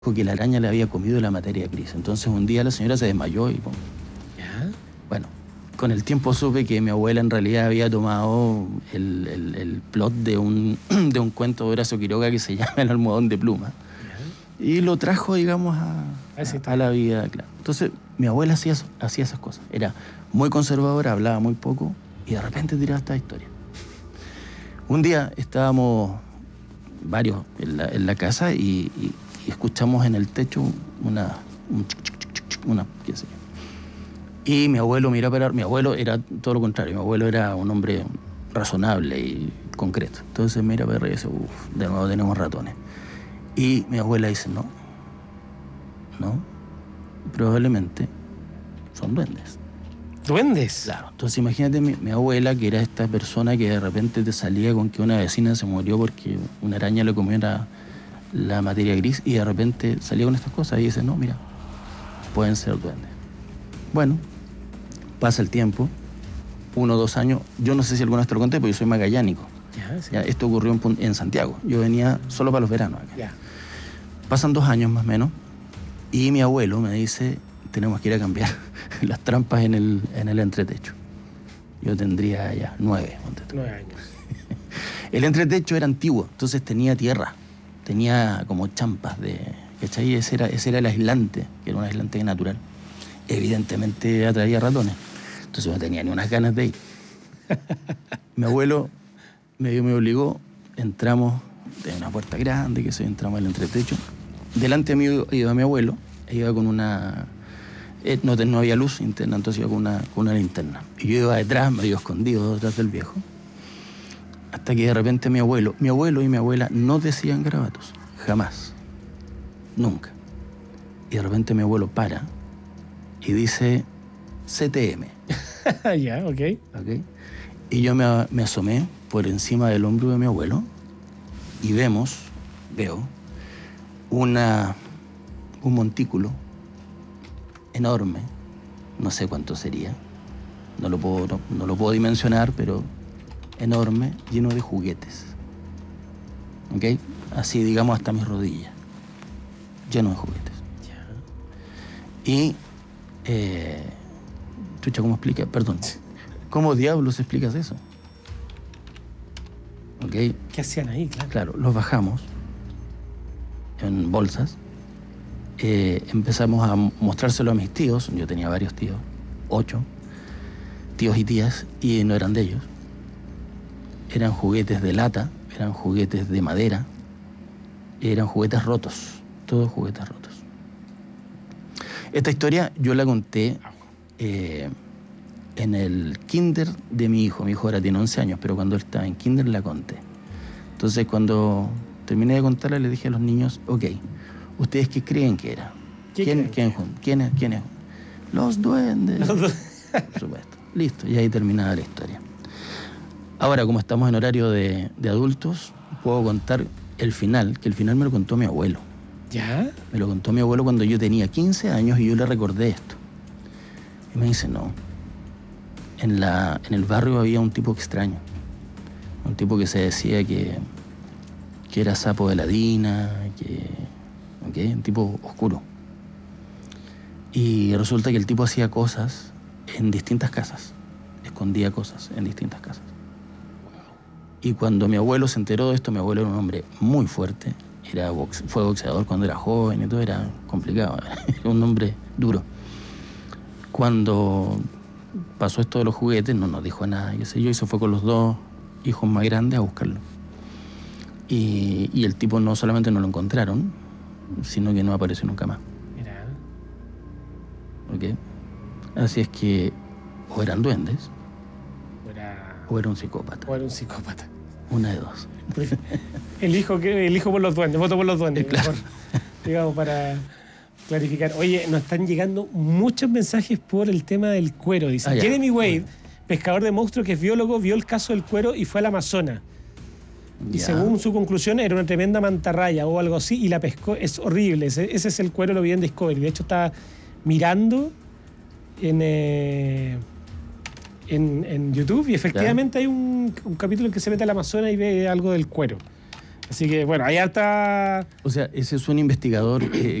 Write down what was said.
que la araña le había comido la materia gris. Entonces un día la señora se desmayó y ¡pum! ¿Ya? Bueno, con el tiempo supe que mi abuela en realidad había tomado el plot de un cuento de Horacio Quiroga que se llama El almohadón de pluma. ¿Ya? Y lo trajo, digamos, Así está. a la vida, claro. Entonces, mi abuela hacía esas cosas. Era muy conservadora, hablaba muy poco y de repente tiraba esta historia. Un día estábamos varios en la casa y escuchamos en el techo una qué sé yo. Y mi abuelo mira para... Mi abuelo era todo lo contrario. Mi abuelo era un hombre razonable y concreto. Entonces mira para arriba y dice, de nuevo tenemos ratones. Y mi abuela dice, no, probablemente son duendes. ¿Duendes? Claro, entonces imagínate mi abuela, que era esta persona que de repente te salía con que una vecina se murió porque una araña le comió la materia gris y de repente salía con estas cosas y dice, no, mira, pueden ser duendes. Bueno, pasa el tiempo, 1 o 2 años, yo no sé si alguna vez te lo conté porque yo soy magallánico. Ya, sí. Ya, esto ocurrió en Santiago, yo venía solo para los veranos acá. Ya. Pasan 2 años más o menos y mi abuelo me dice, tenemos que ir a cambiar las trampas en el entretecho. Yo tendría ya 9. 9 años. El entretecho era antiguo, entonces tenía tierra, tenía como champas ¿cachai? Ese era el aislante, que era un aislante natural. Evidentemente atraía ratones, entonces no tenía ni unas ganas de ir. Mi abuelo me obligó, entramos de una puerta grande, entramos al entretecho. Delante de mí iba mi abuelo, iba con una... No había luz interna, entonces iba con una linterna. Y yo iba detrás, medio escondido detrás del viejo. Hasta que de repente mi abuelo y mi abuela no decían garabatos. Jamás. Nunca. Y de repente mi abuelo para y dice CTM. Ya, ok. ¿Okay? Y yo me asomé por encima del hombro de mi abuelo y veo un montículo enorme, no sé cuánto sería, no lo puedo dimensionar, pero enorme, lleno de juguetes. ¿Ok? Así, digamos, hasta mis rodillas. Lleno de juguetes. Ya. Y, chucha, ¿cómo explica? Perdón. ¿Cómo diablos explicas eso? ¿Ok? ¿Qué hacían ahí? Claro. Claro, los bajamos en bolsas. Empezamos a mostrárselo a mis tíos. Yo tenía varios tíos, 8 tíos y tías, y no eran de ellos. Eran juguetes de lata, eran juguetes de madera, eran juguetes rotos, todos juguetes rotos. Esta historia yo la conté en el kinder de mi hijo. Mi hijo ahora tiene 11 años, pero cuando él estaba en kinder la conté. Entonces cuando terminé de contarla le dije a los niños, ok, ¿ustedes qué creen que era? ¿Quién es? Los duendes. Por supuesto. Listo, y ahí terminaba la historia. Ahora, como estamos en horario de adultos, puedo contar el final, que el final me lo contó mi abuelo. ¿Ya? Me lo contó mi abuelo cuando yo tenía 15 años y yo le recordé esto. Y me dice, no, en el barrio había un tipo extraño. Un tipo que se decía que era sapo de Ladina, un tipo oscuro. Y resulta que el tipo hacía cosas en distintas casas. Escondía cosas en distintas casas. Y cuando mi abuelo se enteró de esto, mi abuelo era un hombre muy fuerte. Fue boxeador cuando era joven y todo, era complicado. Era un hombre duro. Cuando pasó esto de los juguetes, no nos dijo nada, qué sé yo, y se fue con los 2 hijos más grandes a buscarlo. Y el tipo no solamente no lo encontraron, sino que no apareció nunca más. Mira. ¿Ok? Así es que o eran duendes o era un psicópata. O era un psicópata. Una de dos. Elijo por los duendes, voto por los duendes. Claro. Mejor, digamos, para clarificar. Oye, nos están llegando muchos mensajes por el tema del cuero. Dice Jeremy Wade, pescador de monstruos que es biólogo, vio el caso del cuero y fue al Amazonas. Y según su conclusión, era una tremenda mantarraya o algo así, y la pescó. Es horrible. Ese es el cuero, lo vi en Discovery. De hecho, estaba mirando en YouTube y efectivamente hay un capítulo en que se mete al Amazonas y ve algo del cuero. Así que, bueno, hay harta... O sea, ese es un investigador